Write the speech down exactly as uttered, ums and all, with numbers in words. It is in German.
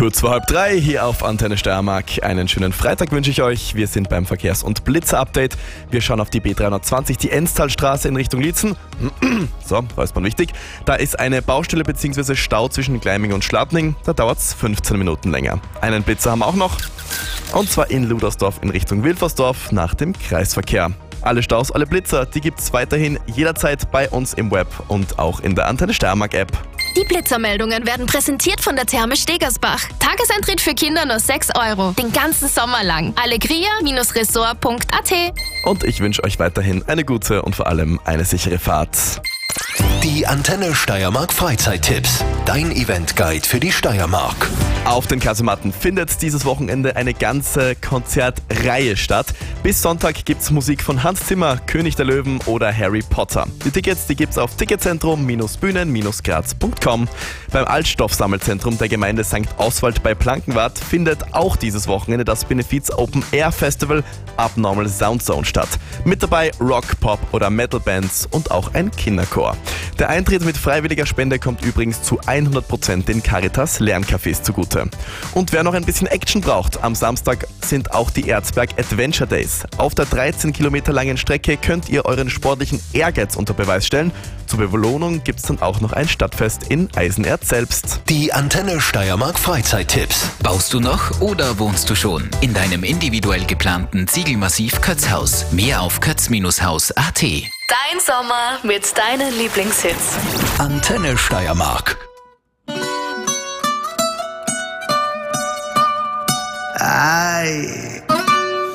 Kurz vor halb drei hier auf Antenne Steiermark. Einen schönen Freitag wünsche ich euch. Wir sind beim Verkehrs- und Blitzer-Update. Wir schauen auf die B dreihundertzwanzig, die Enztalstraße in Richtung Liezen. So, Räuspern wichtig. Da ist eine Baustelle bzw. Stau zwischen Gleiming und Schladming. Da dauert es fünfzehn Minuten länger. Einen Blitzer haben wir auch noch. Und zwar in Ludersdorf in Richtung Wilfersdorf nach dem Kreisverkehr. Alle Staus, alle Blitzer, die gibt's weiterhin jederzeit bei uns im Web und auch in der Antenne Steiermark App. Die Blitzermeldungen werden präsentiert von der Therme Stegersbach. Tageseintritt für Kinder nur sechs Euro. Den ganzen Sommer lang. allegria Bindestrich resort Punkt a t. Und ich wünsche euch weiterhin eine gute und vor allem eine sichere Fahrt. Die Antenne Steiermark Freizeittipps. Dein Eventguide für die Steiermark. Auf den Kasematten findet dieses Wochenende eine ganze Konzertreihe statt. Bis Sonntag gibt's Musik von Hans Zimmer, König der Löwen oder Harry Potter. Die Tickets, die gibt's auf Ticketzentrum Bühnen Graz Punkt com. Beim Altstoffsammelzentrum der Gemeinde Sankt Oswald bei Plankenwart findet auch dieses Wochenende das Benefiz Open Air Festival Abnormal Sound Zone statt. Mit dabei Rock, Pop oder Metal Bands und auch ein Kinderchor. Der Eintritt mit freiwilliger Spende kommt übrigens zu hundert Prozent den Caritas Lerncafés zugute. Und wer noch ein bisschen Action braucht, am Samstag sind auch die Erzberg Adventure Days. Auf der dreizehn Kilometer langen Strecke könnt ihr euren sportlichen Ehrgeiz unter Beweis stellen. Zur Belohnung gibt's dann auch noch ein Stadtfest in Eisenerz selbst. Die Antenne Steiermark Freizeittipps. Baust du noch oder wohnst du schon in deinem individuell geplanten Ziegelmassiv Kötzhaus? Mehr auf kötz Haus Punkt a t. Dein Sommer mit deinen Lieblingshits. Antenne Steiermark. Ay.